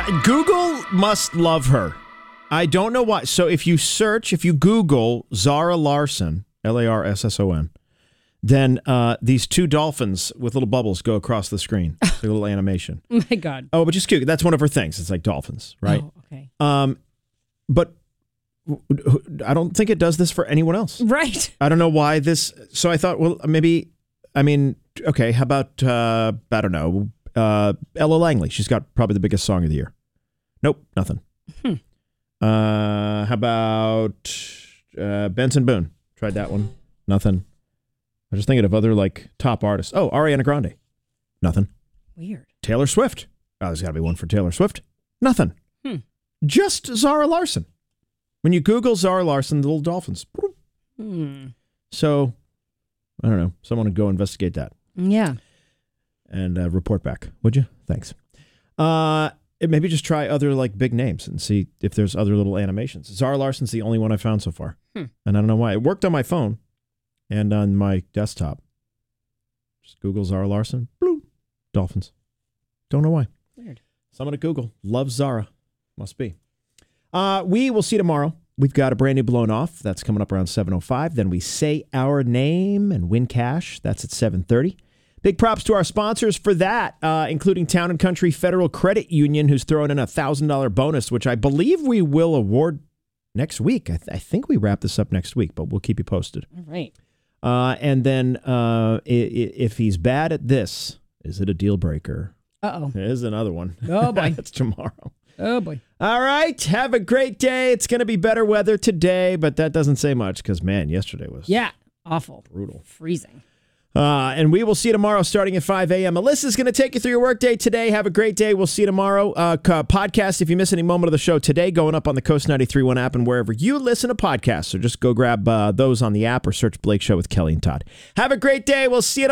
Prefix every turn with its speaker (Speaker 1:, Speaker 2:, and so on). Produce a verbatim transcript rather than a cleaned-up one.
Speaker 1: Uh, Google must love her. I don't know why. So if you search, if you Google Zara Larsson, L A R S S O N, then uh, these two dolphins with little bubbles go across the screen. It's like a little animation.
Speaker 2: Oh, my God.
Speaker 1: Oh, but just cute. That's one of her things. It's like dolphins, right?
Speaker 2: Oh, okay.
Speaker 1: Um, but I don't think it does this for anyone else.
Speaker 2: Right.
Speaker 1: I don't know why this. So I thought, well, maybe, I mean, okay, how about, uh, I don't know, uh, Ella Langley. She's got probably the biggest song of the year. Nope, nothing.
Speaker 2: Hmm.
Speaker 1: Uh, how about uh, Benson Boone? Tried that one. Nothing. I'm just thinking of other like top artists. Oh, Ariana Grande. Nothing.
Speaker 2: Weird.
Speaker 1: Taylor Swift. Oh, there's got to be one for Taylor Swift. Nothing.
Speaker 2: Hmm.
Speaker 1: Just Zara Larsson. When you Google Zara Larsson, the little dolphins.
Speaker 2: Hmm.
Speaker 1: So, I don't know. Someone would go investigate that.
Speaker 2: Yeah.
Speaker 1: And uh, report back, would you? Thanks. Uh, maybe just try other like big names and see if there's other little animations. Zara Larsson's the only one I found so far.
Speaker 2: Hmm.
Speaker 1: And I don't know why. It worked on my phone and on my desktop. Just Google Zara Larsson. Bloop. Dolphins. Don't know why.
Speaker 2: Weird.
Speaker 1: Someone at Google loves Zara. Must be. Uh, we will see tomorrow. We've got a brand new Blown Off. That's coming up around seven oh five. Then we say our name and win cash. That's at seven thirty. Big props to our sponsors for that, uh, including Town and Country Federal Credit Union, who's throwing in a one thousand dollars bonus, which I believe we will award next week. I, th- I think we wrap this up next week, but we'll keep you posted.
Speaker 2: All right.
Speaker 1: Uh, and then uh, I- I- if he's bad at this, is it a deal breaker?
Speaker 2: Uh-oh.
Speaker 1: There's another one.
Speaker 2: Oh, boy.
Speaker 1: That's tomorrow.
Speaker 2: Oh, boy.
Speaker 1: All right. Have a great day. It's going to be better weather today, but that doesn't say much because, man, yesterday was
Speaker 2: Yeah. Awful.
Speaker 1: brutal.
Speaker 2: Freezing.
Speaker 1: Uh, and we will see you tomorrow starting at five a.m. Melissa's going to take you through your workday today. Have a great day. We'll see you tomorrow. Uh, podcast, if you miss any moment of the show today, going up on the Coast ninety-three point one app and wherever you listen to podcasts. So just go grab uh, those on the app or search Blake Show with Kelly and Todd. Have a great day. We'll see you tomorrow.